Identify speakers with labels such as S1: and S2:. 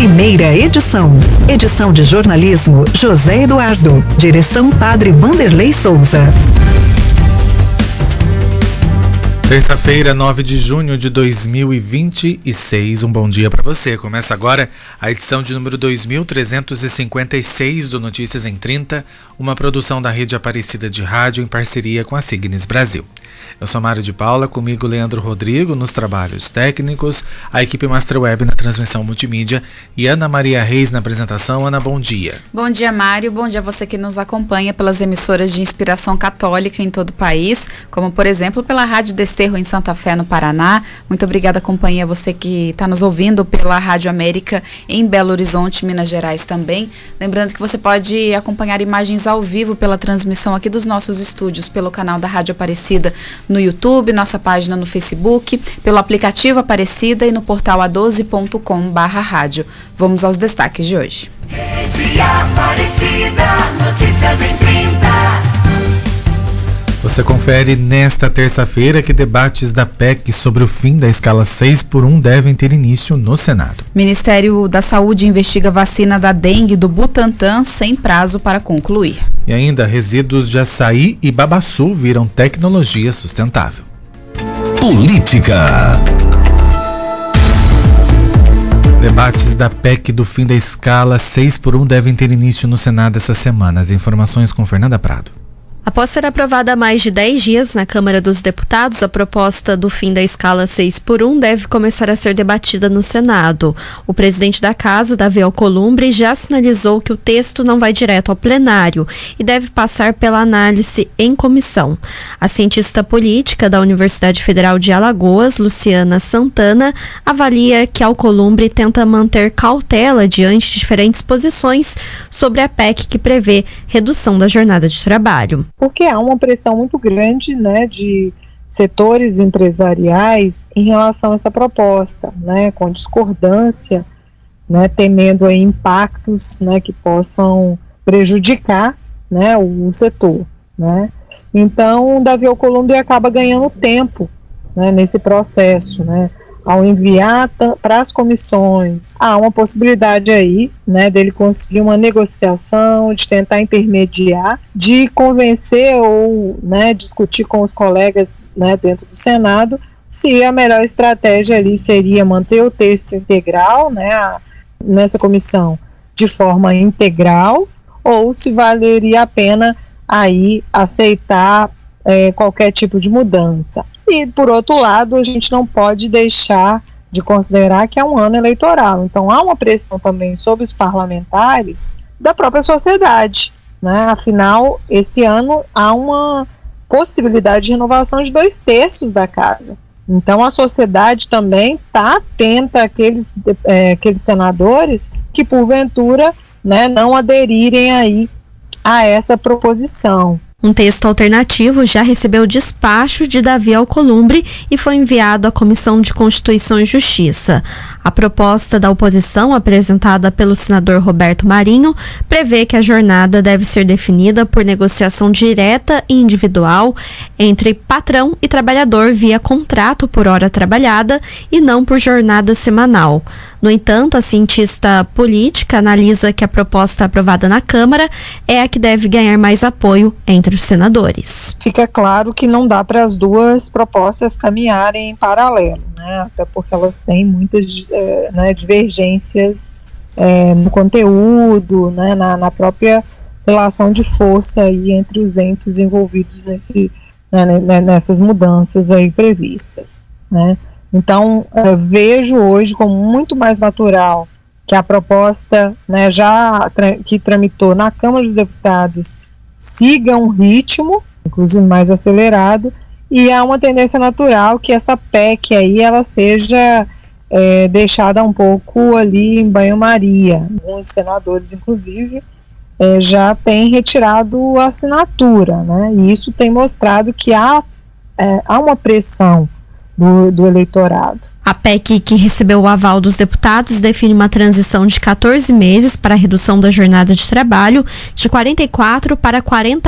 S1: primeira edição. Edição de jornalismo José Eduardo. Direção Padre Vanderlei Souza.
S2: Terça-feira, 9 de junho de 2026. Um bom dia para você. Começa agora a edição de número 2356 do Notícias em 30, uma produção da Rede Aparecida de Rádio em parceria com a Signes Brasil. Eu sou Mário de Paula, comigo Leandro Rodrigo nos trabalhos técnicos, a equipe Master Web na transmissão multimídia e Ana Maria Reis na apresentação. Ana, bom dia.
S3: Bom dia, Mário. Bom dia a você que nos acompanha pelas emissoras de inspiração católica em todo o país, como por exemplo pela Rádio Desterro em Santa Fé, no Paraná. Muito obrigada, companhia, você que está nos ouvindo pela Rádio América em Belo Horizonte, Minas Gerais também. Lembrando que você pode acompanhar imagens ao vivo pela transmissão aqui dos nossos estúdios pelo canal da Rádio Aparecida no YouTube, nossa página no Facebook, pelo aplicativo Aparecida e no portal a12.com/rádio. Vamos aos destaques de hoje.
S4: Rede Aparecida, notícias em 30.
S2: Você confere nesta terça-feira que debates da PEC sobre o fim da escala 6x1 devem ter início no Senado.
S3: Ministério da Saúde investiga vacina da dengue do Butantan sem prazo para concluir.
S2: E ainda, resíduos de açaí e babaçu viram tecnologia sustentável.
S5: Política.
S2: Debates da PEC do fim da escala 6x1 devem ter início no Senado essa semana. As informações com Fernanda Prado.
S6: Após ser aprovada há mais de 10 dias na Câmara dos Deputados, a proposta do fim da escala 6x1 deve começar a ser debatida no Senado. O presidente da Casa, Davi Alcolumbre, já sinalizou que o texto não vai direto ao plenário e deve passar pela análise em comissão. A cientista política da Universidade Federal de Alagoas, Luciana Santana, avalia que Alcolumbre tenta manter cautela diante de diferentes posições sobre a PEC que prevê redução da jornada de trabalho.
S7: Porque há uma pressão muito grande, né, de setores empresariais em relação a essa proposta, né, com discordância, né, temendo aí impactos, né, que possam prejudicar, né, o setor, né. Então, Davi Alcolumbre acaba ganhando tempo, né, nesse processo, né. Ao enviar para as comissões, há uma possibilidade aí, né, dele conseguir uma negociação, de tentar intermediar, de convencer ou, né, discutir com os colegas, né, dentro do Senado, se a melhor estratégia ali seria manter o texto integral, né, nessa comissão de forma integral, ou se valeria a pena aí aceitar qualquer tipo de mudança. E, por outro lado, a gente não pode deixar de considerar que é um ano eleitoral. Então, há uma pressão também sobre os parlamentares da própria sociedade, né? Afinal, esse ano há uma possibilidade de renovação de 2/3 da casa. Então, a sociedade também está atenta àqueles senadores que, porventura, né, não aderirem aí a essa proposição.
S6: Um texto alternativo já recebeu despacho de Davi Alcolumbre e foi enviado à Comissão de Constituição e Justiça. A proposta da oposição, apresentada pelo senador Roberto Marinho, prevê que a jornada deve ser definida por negociação direta e individual entre patrão e trabalhador via contrato por hora trabalhada e não por jornada semanal. No entanto, a cientista política analisa que a proposta aprovada na Câmara é a que deve ganhar mais apoio entre os senadores.
S7: Fica claro que não dá para as duas propostas caminharem em paralelo, né? Até porque elas têm muitas divergências no conteúdo, né? Na própria relação de força aí entre os entes envolvidos nessas mudanças aí previstas, né? Então, vejo hoje como muito mais natural que a proposta, né, que tramitou na Câmara dos Deputados siga um ritmo, inclusive mais acelerado, e há uma tendência natural que essa PEC aí ela seja deixada um pouco ali em banho-maria. Alguns senadores, inclusive, já têm retirado a assinatura, né, e isso tem mostrado que há uma pressão do eleitorado.
S6: A PEC, que recebeu o aval dos deputados, define uma transição de 14 meses para a redução da jornada de trabalho de 44 para 40